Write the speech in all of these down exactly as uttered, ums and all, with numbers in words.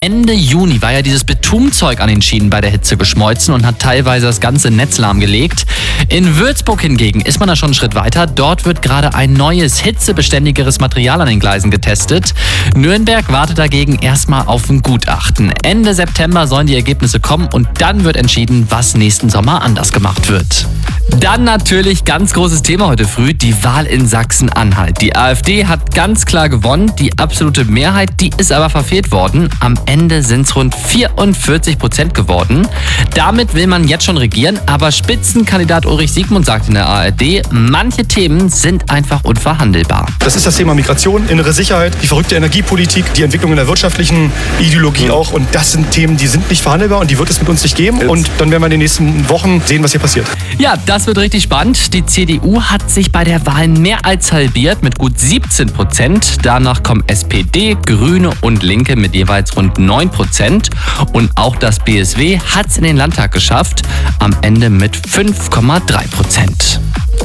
Ende Juni war ja dieses Bitumenzeug an den Schienen bei der Hitze geschmolzen und hat teilweise das ganze Netz lahmgelegt. In Würzburg hingegen ist man da schon einen Schritt weiter. Dort wird gerade ein neues, hitzebeständigeres Material an den Gleisen getestet. Nürnberg wartet dagegen erstmal auf ein Gutachten. Ende September sollen die Ergebnisse kommen und dann wird entschieden, was nächsten Sommer anders gemacht wird. Dann natürlich ganz großes Thema heute früh, die Wahl in Sachsen-Anhalt. Die AfD hat ganz klar gewonnen, die absolute Mehrheit, die ist aber verfehlt worden. Am Ende sind es rund vierundvierzig Prozent geworden. Damit will man jetzt schon regieren, aber Spitzenkandidat Ulrich Siegmund sagt in der A R D, manche Themen sind einfach unverhandelbar. Das ist das Thema Migration, innere Sicherheit, die verrückte Energiepolitik, die Entwicklung in der wirtschaftlichen Ideologie auch. Und das sind Themen, die sind nicht verhandelbar und die wird es mit uns nicht geben. Und dann werden wir in den nächsten Wochen sehen, was hier passiert. Ja, das wird richtig spannend. Die C D U hat sich bei der Wahl mehr als halbiert mit gut siebzehn Prozent. Danach kommen S P D, Grüne und Linke mit jeweils rund neun Prozent. Und auch das B S W hat es in den Landtag geschafft, am Ende mit fünf Komma drei Prozent.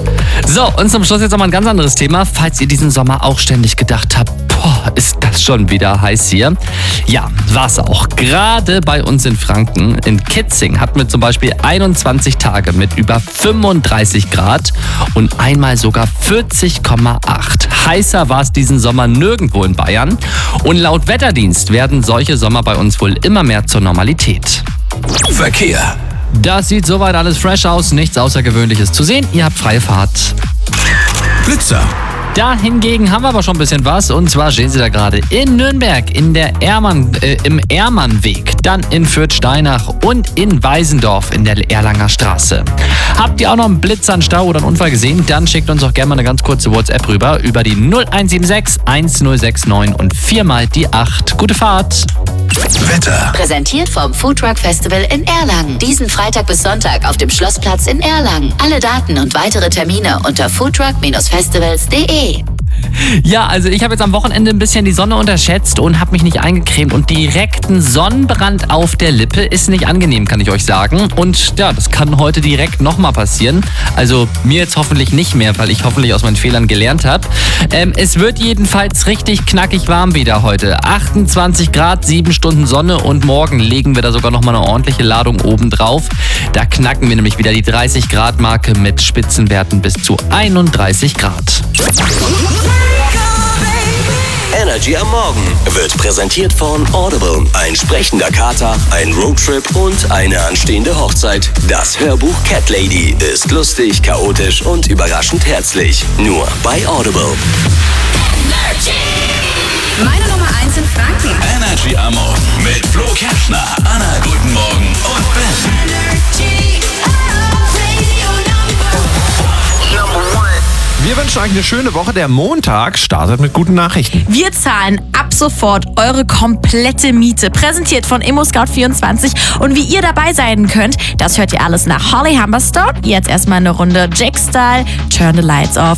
So, und zum Schluss jetzt nochmal ein ganz anderes Thema. Falls ihr diesen Sommer auch ständig gedacht habt, boah, ist das schon wieder heiß hier. Ja, war's auch. Gerade bei uns in Franken, in Kitzing, hatten wir zum Beispiel einundzwanzig Tage mit über fünfunddreißig Grad und einmal sogar vierzig Komma acht. Heißer war es diesen Sommer nirgendwo in Bayern. Und laut Wetterdienst werden solche Sommer bei uns wohl immer mehr zur Normalität. Verkehr. Das sieht soweit alles fresh aus, nichts Außergewöhnliches zu sehen. Ihr habt freie Fahrt. Blitzer. Da hingegen haben wir aber schon ein bisschen was. Und zwar stehen sie da gerade in Nürnberg, in der Ehrmann, äh, im Ehrmannweg, dann in Fürth-Steinach und in Weisendorf in der Erlanger Straße. Habt ihr auch noch einen Blitz an Stau oder einen Unfall gesehen? Dann schickt uns auch gerne mal eine ganz kurze WhatsApp rüber über die null eins sieben sechs eins null sechs neun und viermal die acht. Gute Fahrt! Wetter. Präsentiert vom Foodtruck Festival in Erlangen. Diesen Freitag bis Sonntag auf dem Schlossplatz in Erlangen. Alle Daten und weitere Termine unter foodtruck festivals punkt de. Ja, also ich habe jetzt am Wochenende ein bisschen die Sonne unterschätzt und habe mich nicht eingecremt und direkten Sonnenbrand auf der Lippe ist nicht angenehm, kann ich euch sagen. Und ja, das kann heute direkt nochmal passieren. Also mir jetzt hoffentlich nicht mehr, weil ich hoffentlich aus meinen Fehlern gelernt habe. Ähm, es wird jedenfalls richtig knackig warm wieder heute. achtundzwanzig Grad, sieben Stunden Sonne und morgen legen wir da sogar nochmal eine ordentliche Ladung oben drauf. Da knacken wir nämlich wieder die dreißig Grad Marke mit Spitzenwerten bis zu einunddreißig Grad. Energy am Morgen wird präsentiert von Audible. Ein sprechender Kater, ein Roadtrip und eine anstehende Hochzeit. Das Hörbuch Cat Lady ist lustig, chaotisch und überraschend herzlich. Nur bei Audible. Energy. Meine Nummer eins in Franken. Energy am Morgen mit Flo Kerschner, Anna Guten Morgen und Ben. Energy. Radio Number One. Wir wünschen euch eine schöne Woche. Der Montag startet mit guten Nachrichten. Wir zahlen ab sofort eure komplette Miete. Präsentiert von ImmoScout vierundzwanzig. Und wie ihr dabei sein könnt, das hört ihr alles nach Holly Humberstone. Jetzt erstmal eine Runde Jack Style, Turn the Lights Off.